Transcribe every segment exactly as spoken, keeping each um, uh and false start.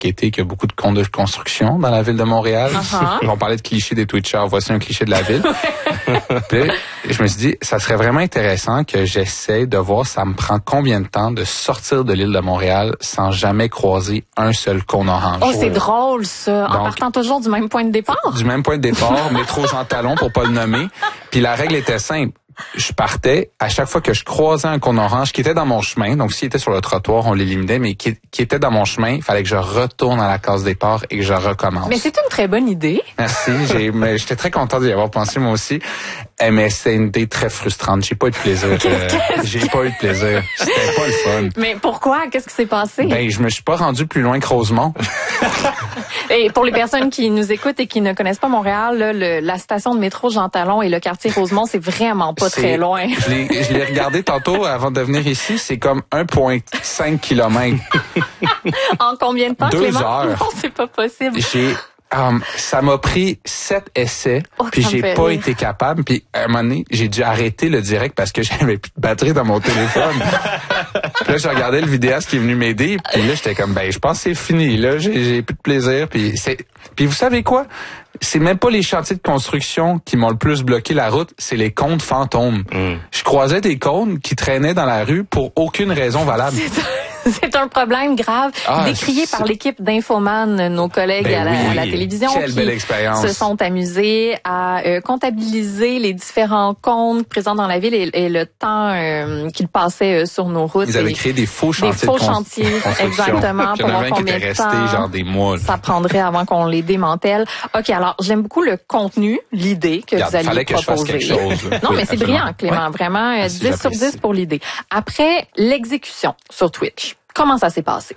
marketer qu'il y a beaucoup de comptes de construction dans la ville de Montréal. Uh-huh. On parlait de clichés des Twitchers. Voici un cliché de la ville. Puis, je me suis dit, ça serait vraiment intéressant que j'essaie de voir ça me prend combien de temps de sortir de l'île de Montréal sans jamais croiser un seul cône orange. Oh, c'est ouais. drôle, ça. En Donc, partant toujours du même point de départ. Du même point de départ, métro Jean Talon pour pas le nommer. Puis la règle était simple. Je partais, à chaque fois que je croisais un cône orange qui était dans mon chemin, donc s'il était sur le trottoir, on l'éliminait, mais qui, qui était dans mon chemin, il fallait que je retourne à la case départ et que je recommence. Mais c'est une très bonne idée. Merci, j'ai, mais j'étais très content d'y avoir pensé moi aussi. Eh, mais c'est une idée très frustrante. J'ai pas eu de plaisir. Euh, j'ai pas eu de plaisir. C'était pas le fun. Mais pourquoi? Qu'est-ce qui s'est passé? Ben, je me suis pas rendu plus loin que Rosemont. Et pour les personnes qui nous écoutent et qui ne connaissent pas Montréal, là, le, la station de métro Jean Talon et le quartier Rosemont, c'est vraiment pas c'est, très loin. Je l'ai, je l'ai regardé tantôt avant de venir ici. C'est comme un virgule cinq kilomètres. En combien de temps, Deux Clément? heures. Non, c'est pas possible. J'ai... Um, ça m'a pris sept essais, oh, puis j'ai pas rire. été capable. Puis à un moment donné, j'ai dû arrêter le direct parce que j'avais plus de batterie dans mon téléphone. Puis là, j'ai regardé le vidéaste qui est venu m'aider, puis là, j'étais comme, ben, je pense que c'est fini. Là, j'ai, j'ai plus de plaisir. Puis c'est, puis vous savez quoi? C'est même pas les chantiers de construction qui m'ont le plus bloqué la route, c'est les cônes fantômes. Mm. Je croisais des cônes qui traînaient dans la rue pour aucune raison valable. C'est un problème grave, ah, décrié par l'équipe d'Infoman, nos collègues ben à, la, oui. à la télévision, Quelle qui belle expérience. se sont amusés à euh, comptabiliser les différents comptes présents dans la ville et, et le temps euh, qu'ils passaient euh, sur nos routes. Ils avaient créé des faux chantiers. Des faux de con- chantiers, exactement. Pour voir combien de temps genre des mois, ça prendrait avant qu'on les démantèle. OK, alors j'aime beaucoup le contenu, l'idée que Regarde, vous alliez fallait que proposer. Je fasse quelque chose, non, oui, mais c'est absolument. brillant, Clément. Ouais. Vraiment, Merci, dix sur dix pour l'idée. Après, l'exécution sur Twitch. Comment ça s'est passé?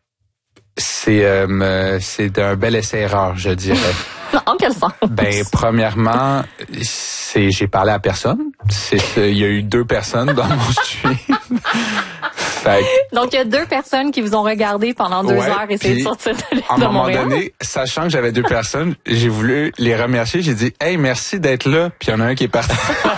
C'est euh, c'est d'un bel essai-erreur, je dirais. En quel sens? Ben, premièrement, c'est j'ai parlé à personne. C'est il y a eu deux personnes dans mon stream. Fait que, donc, il y a deux personnes qui vous ont regardé pendant deux ouais, heures essayer de sortir de, de à un moment Montréal. donné, sachant que j'avais deux personnes, j'ai voulu les remercier. J'ai dit, hey, merci d'être là. Puis il y en a un qui est parti.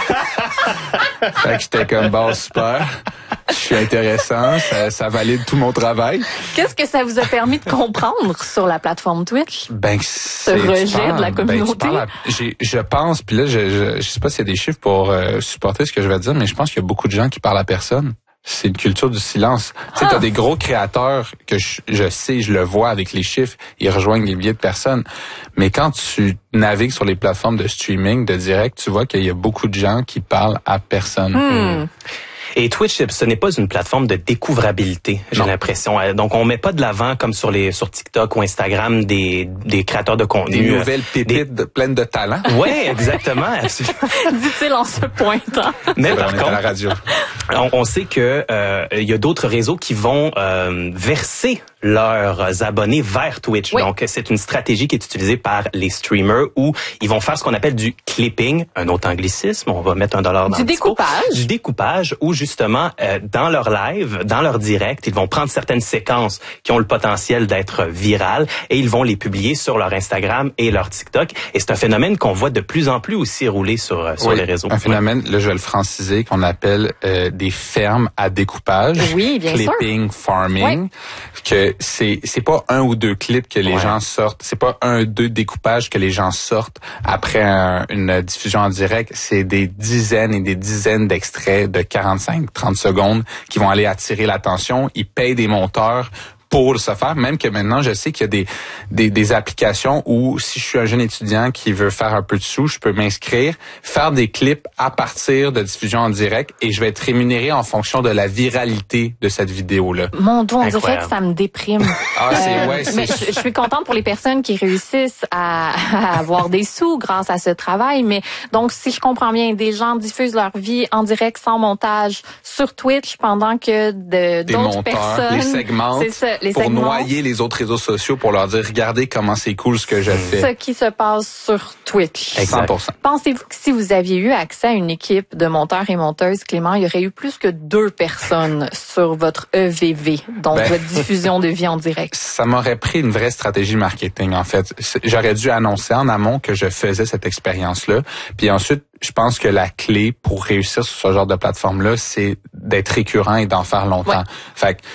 Fait que j'étais comme, bon, super. Je suis intéressant. Ça, ça valide tout mon travail. Qu'est-ce que ça vous a permis de comprendre sur la plateforme Twitch? Ben, ce rejet parles, de la communauté. Ben, à, j'ai, je pense, puis là, je, je, je sais pas s'il y a des chiffres pour euh, supporter ce que je vais dire, mais je pense qu'il y a beaucoup de gens qui parlent à personne. C'est une culture du silence. Ah. Tu sais, t'as des gros créateurs que je, je sais, je le vois avec les chiffres, ils rejoignent les milliers de personnes. Mais quand tu navigues sur les plateformes de streaming, de direct, tu vois qu'il y a beaucoup de gens qui parlent à personne. Hmm. Et Twitch, ce n'est pas une plateforme de découvrabilité, j'ai non. l'impression. Donc, on met pas de l'avant comme sur les sur TikTok ou Instagram des des créateurs de contenu. Des nouvelles pépites des... pleines de talent. Oui, exactement. Dit-il en se pointant. Mais ouais, par on contre, est à la radio. On, on sait que euh, il y a d'autres réseaux qui vont euh, verser leurs abonnés vers Twitch. Oui. Donc, c'est une stratégie qui est utilisée par les streamers où ils vont faire ce qu'on appelle du clipping, un autre anglicisme. On va mettre un dollar dans du le découpage. Discours. Du découpage où justement, euh, dans leur live, dans leur direct, ils vont prendre certaines séquences qui ont le potentiel d'être virales et ils vont les publier sur leur Instagram et leur TikTok. Et c'est un phénomène qu'on voit de plus en plus aussi rouler sur, sur oui, les réseaux. Un phénomène, là, je vais le franciser, qu'on appelle euh, des fermes à découpage. Oui, bien sûr. Clipping, farming. Oui. Que c'est c'est pas un ou deux clips que les ouais. gens sortent, c'est pas un ou deux découpages que les gens sortent après un, une diffusion en direct, c'est des dizaines et des dizaines d'extraits de quarante-cinq trente secondes qui vont aller attirer l'attention. Ils payent des monteurs pour se faire, même que maintenant, je sais qu'il y a des, des, des applications où si je suis un jeune étudiant qui veut faire un peu de sous, je peux m'inscrire, faire des clips à partir de diffusion en direct et je vais être rémunéré en fonction de la viralité de cette vidéo-là. Mon Dieu, on dirait que ça me déprime. Ah, c'est, ouais, c'est... Mais je, je suis contente pour les personnes qui réussissent à, à avoir des sous grâce à ce travail, mais donc, si je comprends bien, des gens diffusent leur vie en direct sans montage sur Twitch pendant que de, des d'autres monteurs, personnes... les segmentent. C'est ça. Les pour segments, noyer les autres réseaux sociaux, pour leur dire, regardez comment c'est cool ce que je fais. Ce qui se passe sur Twitch. cent pour cent. Pensez-vous que si vous aviez eu accès à une équipe de monteurs et monteuses, Clément, il y aurait eu plus que deux personnes sur votre E V V, donc ben, votre diffusion de vie en direct? Ça m'aurait pris une vraie stratégie marketing, en fait. J'aurais dû annoncer en amont que je faisais cette expérience-là. Puis ensuite, je pense que la clé pour réussir sur ce genre de plateforme-là, c'est d'être récurrent et d'en faire longtemps. Ouais. Fait que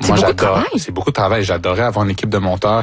Moi, beaucoup de j'adore. travail. C'est beaucoup de travail. J'adorais avoir une équipe de monteurs